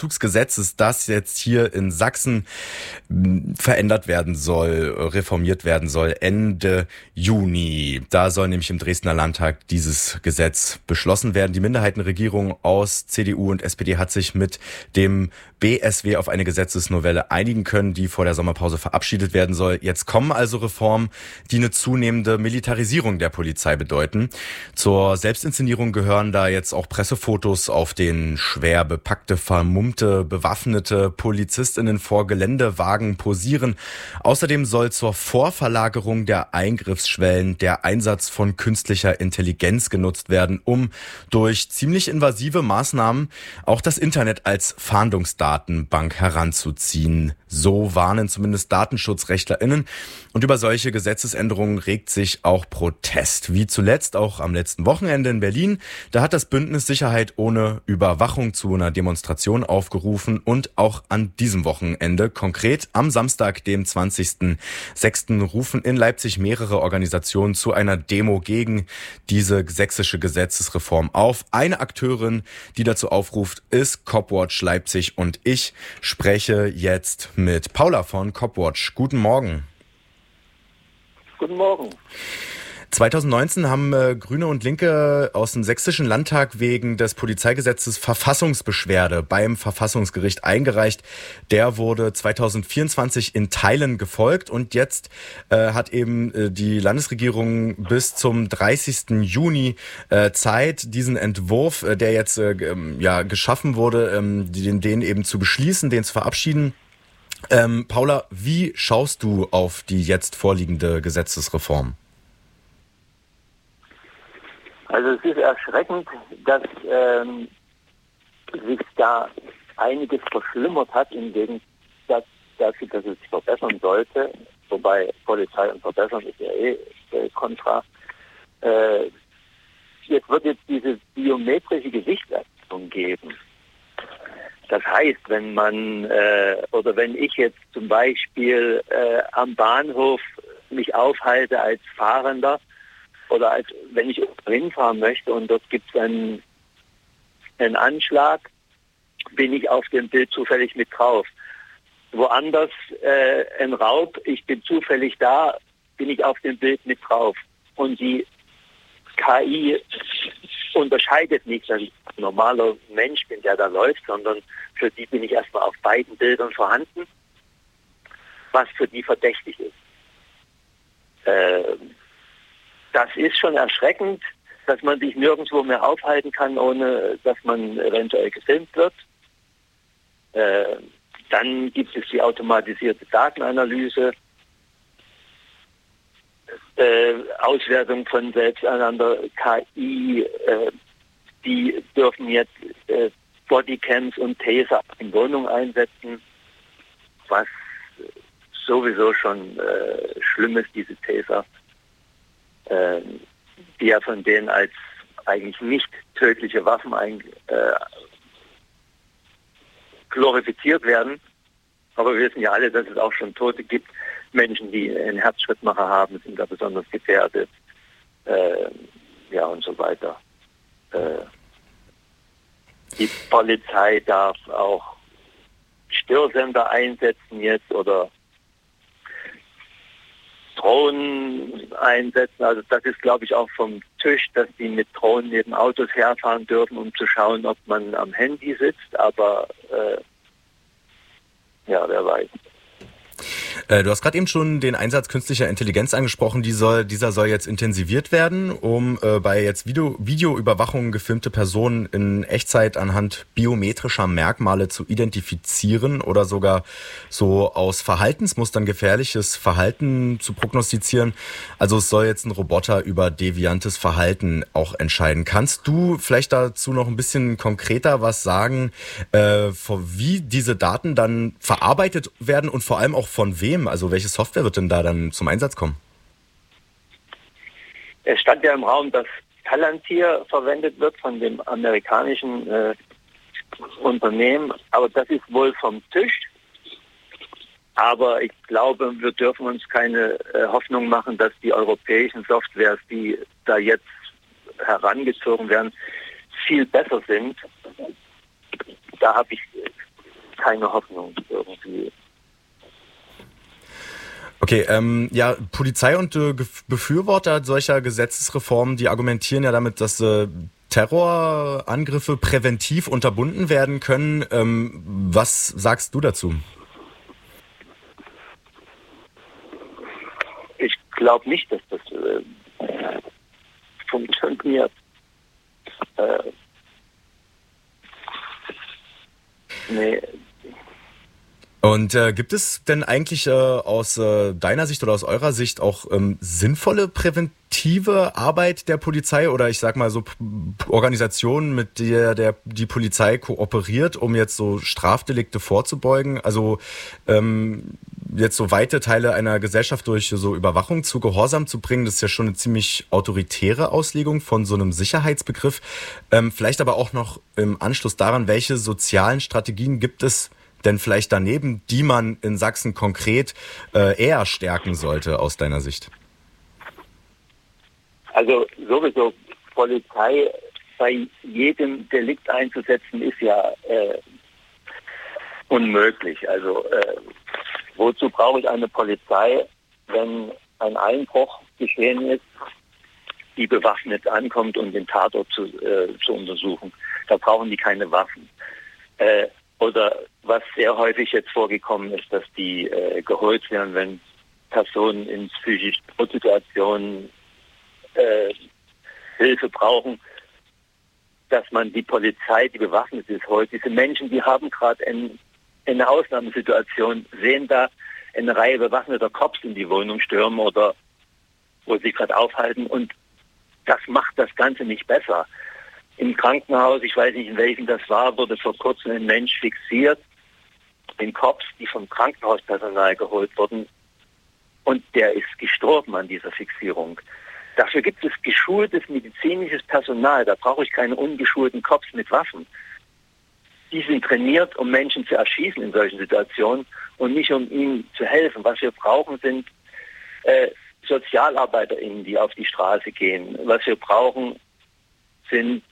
Aufzugsgesetzes, das jetzt hier in Sachsen verändert werden soll, reformiert werden soll, Ende Juni. Da soll nämlich im Dresdner Landtag dieses Gesetz beschlossen werden. Die Minderheitenregierung aus CDU und SPD hat sich mit dem BSW auf eine Gesetzesnovelle einigen können, die vor der Sommerpause verabschiedet werden soll. Jetzt kommen also Reformen, die eine zunehmende Militarisierung der Polizei bedeuten. Zur Selbstinszenierung gehören da jetzt auch Pressefotos, auf denen schwer bepackte, vermummte, bewaffnete PolizistInnen vor Geländewagen posieren. Außerdem soll zur Vorverlagerung der Eingriffsschwellen der Einsatz von künstlicher Intelligenz genutzt werden, um durch ziemlich invasive Maßnahmen auch das Internet als Fahndungsdatenbank heranzuziehen. So warnen zumindest DatenschutzrechtlerInnen. Und über solche Gesetzesänderungen regt sich auch Protest. Wie zuletzt auch am letzten Wochenende in Berlin. Da hat das Bündnis Sicherheit ohne Überwachung zu einer Demonstration aufgerufen und auch an diesem Wochenende, konkret am Samstag, dem 20.06., rufen in Leipzig mehrere Organisationen zu einer Demo gegen diese sächsische Gesetzesreform auf. Eine Akteurin, die dazu aufruft, ist Copwatch Leipzig und ich spreche jetzt mit Paula von Copwatch. Guten Morgen. Guten Morgen. 2019 haben Grüne und Linke aus dem Sächsischen Landtag wegen des Polizeigesetzes Verfassungsbeschwerde beim Verfassungsgericht eingereicht. Der wurde 2024 in Teilen gefolgt und jetzt hat eben die Landesregierung bis zum 30. Juni Zeit, diesen Entwurf, der jetzt geschaffen wurde, den eben zu beschließen, den zu verabschieden. Paula, wie schaust du auf die jetzt vorliegende Gesetzesreform? Also es ist erschreckend, dass sich da einiges verschlimmert hat, im Gegensatz dazu, dass es sich verbessern sollte. Wobei Polizei und Verbessern ist ja kontra. Es wird jetzt diese biometrische Gesichtserkennung geben. Das heißt, wenn man wenn ich jetzt zum Beispiel am Bahnhof mich aufhalte als Fahrender oder als wenn ich hinfahren möchte und dort gibt es einen Anschlag, bin ich auf dem Bild zufällig mit drauf. Woanders ein Raub, ich bin zufällig da, bin ich auf dem Bild mit drauf. Und die KI unterscheidet nicht, dass ich ein normaler Mensch bin, der da läuft, sondern für die bin ich erstmal auf beiden Bildern vorhanden, was für die verdächtig ist. Das ist schon erschreckend, dass man sich nirgendwo mehr aufhalten kann, ohne dass man eventuell gefilmt wird. Dann gibt es die automatisierte Datenanalyse, Auswertung von selbsteinander KI, die dürfen jetzt Bodycams und Taser in Wohnungen einsetzen, was sowieso schon schlimm ist, diese Taser, die ja von denen als eigentlich nicht tödliche Waffen glorifiziert werden. Aber wir wissen ja alle, dass es auch schon Tote gibt. Menschen, die einen Herzschrittmacher haben, sind da besonders gefährdet. Und so weiter. Die Polizei darf auch Störsender einsetzen jetzt oder Drohnen einsetzen. Also das ist, glaube ich, auch vom Tisch, dass die mit Drohnen neben Autos herfahren dürfen, um zu schauen, ob man am Handy sitzt. Aber wer weiß. Du hast gerade eben schon den Einsatz künstlicher Intelligenz angesprochen. Dieser soll jetzt intensiviert werden, um bei jetzt Videoüberwachung gefilmte Personen in Echtzeit anhand biometrischer Merkmale zu identifizieren oder sogar so aus Verhaltensmustern gefährliches Verhalten zu prognostizieren. Also es soll jetzt ein Roboter über deviantes Verhalten auch entscheiden. Kannst du vielleicht dazu noch ein bisschen konkreter was sagen, wie diese Daten dann verarbeitet werden und vor allem auch von wem? Also welche Software wird denn da dann zum Einsatz kommen? Es stand ja im Raum, dass Palantir verwendet wird von dem amerikanischen Unternehmen, aber das ist wohl vom Tisch. Aber ich glaube, wir dürfen uns keine Hoffnung machen, dass die europäischen Softwares, die da jetzt herangezogen werden, viel besser sind. Da habe ich keine Hoffnung irgendwie. Okay, Polizei und Befürworter solcher Gesetzesreformen, die argumentieren ja damit, dass Terrorangriffe präventiv unterbunden werden können. Was sagst du dazu? Ich glaube nicht, dass das funktioniert. Nee. Und gibt es denn eigentlich aus deiner Sicht oder aus eurer Sicht auch sinnvolle präventive Arbeit der Polizei oder ich sag mal so Organisationen, mit der die Polizei kooperiert, um jetzt so Strafdelikte vorzubeugen? Also jetzt so weite Teile einer Gesellschaft durch so Überwachung zu Gehorsam zu bringen, das ist ja schon eine ziemlich autoritäre Auslegung von so einem Sicherheitsbegriff. Vielleicht aber auch noch im Anschluss daran, welche sozialen Strategien gibt es denn vielleicht daneben, die man in Sachsen konkret eher stärken sollte aus deiner Sicht? Also sowieso Polizei bei jedem Delikt einzusetzen, ist ja unmöglich. Also wozu brauche ich eine Polizei, wenn ein Einbruch geschehen ist, die bewaffnet ankommt, um den Tatort zu untersuchen? Da brauchen die keine Waffen. Oder was sehr häufig jetzt vorgekommen ist, dass die geholt werden, wenn Personen in psychischen Notsituationen Hilfe brauchen, dass man die Polizei, die bewaffnet ist, holt. Diese Menschen, die haben gerade eine Ausnahmesituation, sehen da eine Reihe bewaffneter Cops in die Wohnung stürmen oder wo sie gerade aufhalten, und das macht das Ganze nicht besser. Im Krankenhaus, ich weiß nicht in welchem das war, wurde vor kurzem ein Mensch fixiert, den Cops, die vom Krankenhauspersonal geholt wurden, und der ist gestorben an dieser Fixierung. Dafür gibt es geschultes medizinisches Personal, da brauche ich keine ungeschulten Cops mit Waffen. Die sind trainiert, um Menschen zu erschießen in solchen Situationen und nicht um ihnen zu helfen. Was wir brauchen, sind SozialarbeiterInnen, die auf die Straße gehen. Was wir brauchen, sind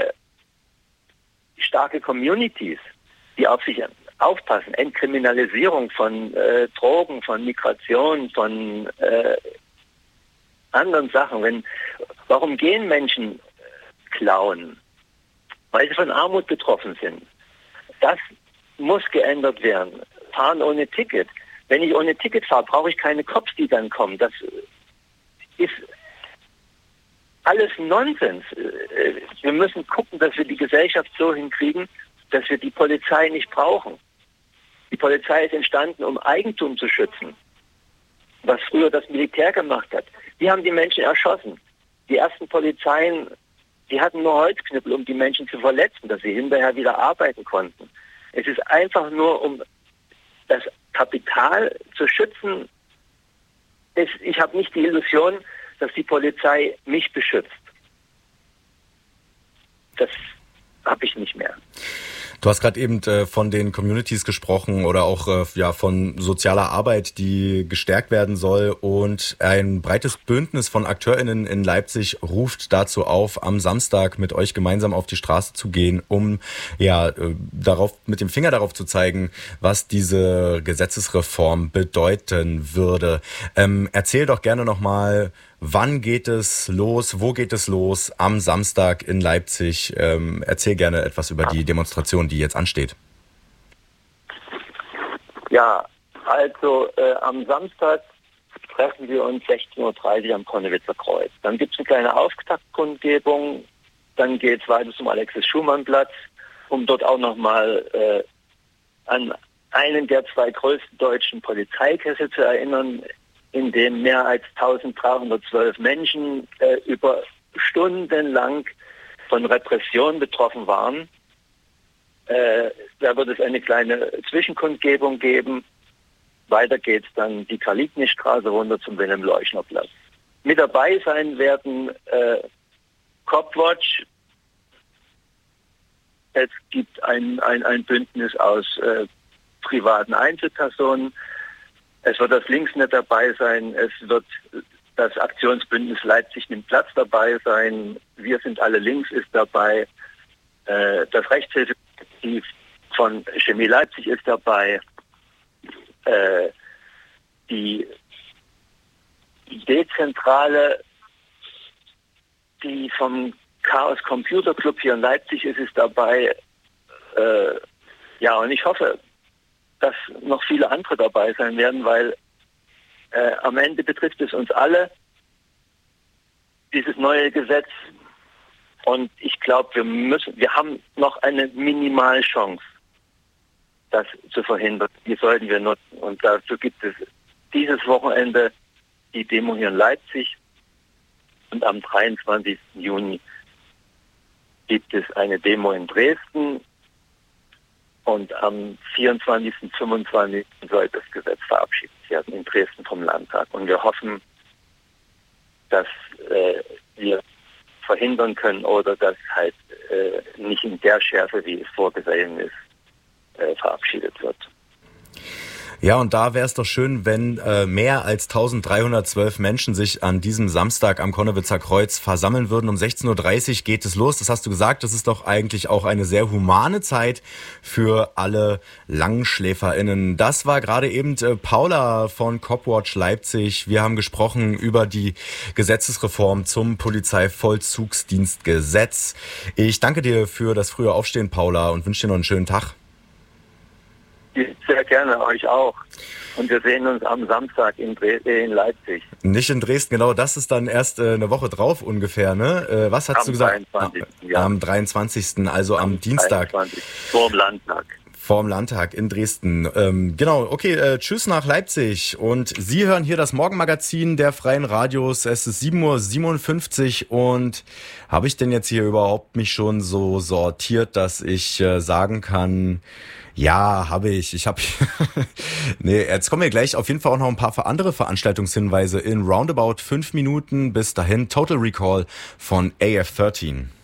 starke Communities, die auf sich aufpassen. Entkriminalisierung von Drogen, von Migration, von anderen Sachen. Warum gehen Menschen klauen? Weil sie von Armut betroffen sind. Das muss geändert werden. Fahren ohne Ticket. Wenn ich ohne Ticket fahre, brauche ich keine Cops, die dann kommen. Das ist alles Nonsens. Wir müssen gucken, dass wir die Gesellschaft so hinkriegen, dass wir die Polizei nicht brauchen. Die Polizei ist entstanden, um Eigentum zu schützen, was früher das Militär gemacht hat. Die haben die Menschen erschossen. Die ersten Polizeien, die hatten nur Holzknüppel, um die Menschen zu verletzen, dass sie hinterher wieder arbeiten konnten. Es ist einfach nur, um das Kapital zu schützen. Ich habe nicht die Illusion, dass die Polizei mich beschützt. Das habe ich nicht mehr. Du hast gerade eben von den Communities gesprochen oder auch von sozialer Arbeit, die gestärkt werden soll, und ein breites Bündnis von AkteurInnen in Leipzig ruft dazu auf, am Samstag mit euch gemeinsam auf die Straße zu gehen, um mit dem Finger darauf zu zeigen, was diese Gesetzesreform bedeuten würde. Erzähl doch gerne nochmal, wann geht es los? Wo geht es los? Am Samstag in Leipzig. Erzähl gerne etwas über die Demonstration, die jetzt ansteht. Ja, also am Samstag treffen wir uns 16.30 Uhr am Konnewitzer Kreuz. Dann gibt es eine kleine Auftaktkundgebung. Dann geht es weiter zum Alexis-Schumann-Platz, um dort auch nochmal an einen der zwei größten deutschen Polizeikessel zu erinnern, in dem mehr als 1312 Menschen über Stunden lang von Repression betroffen waren. Da wird es eine kleine Zwischenkundgebung geben. Weiter geht es dann die Karl-Liebknecht-Straße runter zum Wilhelm-Leuschner-Platz. Mit dabei sein werden Copwatch. Es gibt ein Bündnis aus privaten Einzelpersonen. Es wird das Linksnet dabei sein, es wird das Aktionsbündnis Leipzig nimmt Platz dabei sein, Wir sind alle links ist dabei, das Rechtshilfekollektiv von Chemie Leipzig ist dabei. Die Dezentrale, die vom Chaos Computer Club hier in Leipzig ist dabei. Und ich hoffe, dass noch viele andere dabei sein werden, weil am Ende betrifft es uns alle, dieses neue Gesetz. Und ich glaube, wir haben noch eine Minimalchance, das zu verhindern. Die sollten wir nutzen. Und dazu gibt es dieses Wochenende die Demo hier in Leipzig. Und am 23. Juni gibt es eine Demo in Dresden. Und am 24. und 25. soll das Gesetz verabschiedet werden in Dresden vom Landtag. Und wir hoffen, dass wir verhindern können oder dass halt nicht in der Schärfe, wie es vorgesehen ist, verabschiedet wird. Ja, und da wäre es doch schön, wenn mehr als 1312 Menschen sich an diesem Samstag am Konnewitzer Kreuz versammeln würden. Um 16.30 Uhr geht es los. Das hast du gesagt, das ist doch eigentlich auch eine sehr humane Zeit für alle LangschläferInnen. Das war gerade eben Paula von Copwatch Leipzig. Wir haben gesprochen über die Gesetzesreform zum Polizeivollzugsdienstgesetz. Ich danke dir für das frühe Aufstehen, Paula, und wünsche dir noch einen schönen Tag. Sehr gerne, euch auch. Und wir sehen uns am Samstag in Leipzig. Nicht in Dresden, genau. Das ist dann erst eine Woche drauf ungefähr, ne? Was hast du gesagt? 23. Am 23., also am Dienstag. 23. Vorm Landtag. Vorm Landtag in Dresden. Genau, okay, tschüss nach Leipzig. Und Sie hören hier das Morgenmagazin der Freien Radios. Es ist 7.57 Uhr und habe ich denn jetzt hier überhaupt mich schon so sortiert, dass ich sagen kann, ja, habe ich. Nee, jetzt kommen wir gleich auf jeden Fall auch noch ein paar andere Veranstaltungshinweise in roundabout 5 Minuten. Bis dahin, Total Recall von AF13.